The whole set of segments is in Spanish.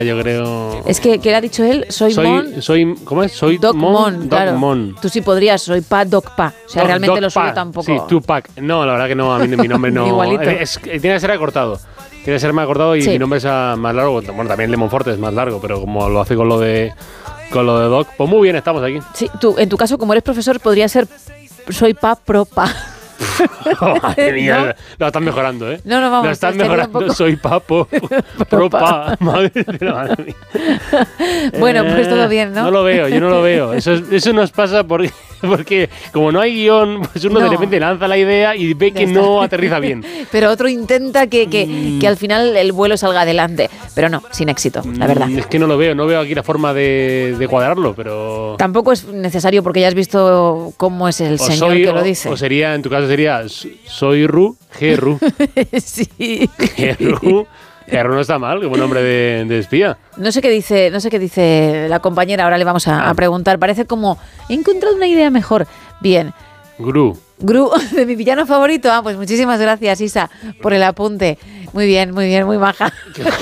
yo creo. Es que ¿qué ha dicho él? ¿Cómo es? Soy Doc Mon, claro. Mon. Tú sí podrías, soy Pa Doc Pa. O sea, realmente Doc lo suyo Pa. tampoco. Sí, Tupac. No, la verdad que no, a mí mi nombre no. Igualito. Tiene que ser acortado. Tiene que ser más acortado y mi nombre es más largo. Bueno, también Lemon Forte es más largo, pero como lo hace con lo de Doc, pues muy bien, estamos aquí. Sí, tú, en tu caso, como eres profesor, podría ser soy Pa Pro Pa. Madre mía, lo están mejorando, ¿eh? No, vamos. Lo están mejorando, soy Papo, Propa, madre mía. Bueno, pues todo bien, ¿no? No lo veo, yo no lo veo. Eso nos pasa porque como no hay guión, pues uno de repente lanza la idea y ve que no aterriza bien. Pero otro intenta que al final el vuelo salga adelante. Pero no, sin éxito, la verdad. Es que no lo veo aquí la forma de cuadrarlo, pero... Tampoco es necesario porque ya has visto cómo es el señor que lo dice. O sería, en tu caso sería, soy Ru, G-Ru. Sí. G-Ru. G-Ru no está mal, como nombre de espía. No sé qué dice la compañera, ahora le vamos a preguntar. Parece como, he encontrado una idea mejor. Bien. Gru, de mi villano favorito. Pues muchísimas gracias, Isa, por el apunte. Muy bien, muy maja.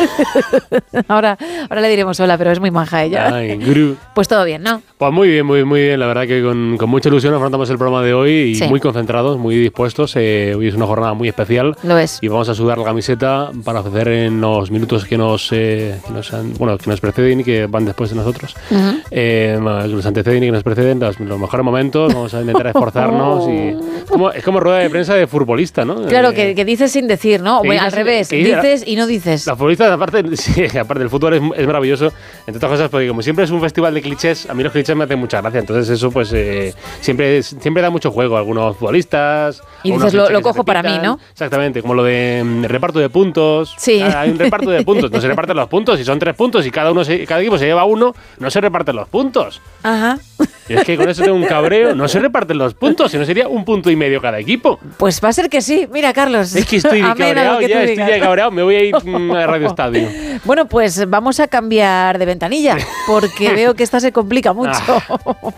Ahora le diremos hola, pero es muy maja ella. Ay, Gru. Pues todo bien, ¿no? Pues muy bien. La verdad que con mucha ilusión afrontamos el programa de hoy y muy concentrados, muy dispuestos. Hoy es una jornada muy especial. Lo es. Y vamos a sudar la camiseta para ofrecer en los minutos que nos preceden y que van después de nosotros. Que nos anteceden y que nos preceden los mejores momentos. Vamos a intentar esforzarnos. Es como rueda de prensa de futbolista, ¿no? Claro, que dices sin decir, ¿no? Bueno, al revés, dices y no dices. Los futbolistas, aparte del fútbol, es maravilloso, entre otras cosas, porque como siempre es un festival de clichés, a mí los clichés me hacen mucha gracia. Entonces eso pues siempre da mucho juego a algunos futbolistas. Y dices, lo cojo para mí, ¿no? Exactamente, como lo de reparto de puntos. Sí. Hay un reparto de puntos, no se reparten los puntos, y son 3 puntos y cada equipo se lleva uno, no se reparten los puntos. Ajá. Y es que con eso tengo un cabreo, no se reparten los puntos, sino sería 1,5 puntos cada equipo. Pues va a ser que sí. Mira, Carlos. Es que estoy cabreado estoy ya cabreado, me voy a ir a Radio Estadio. Bueno, pues vamos a cambiar de ventanilla, porque veo que esta se complica mucho.